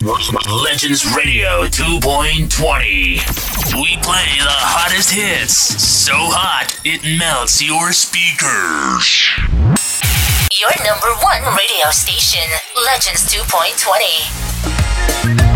Legends Radio 2.20. We play the hottest hits. So hot, it melts your speakers. Your number one radio station, Legends 2.20.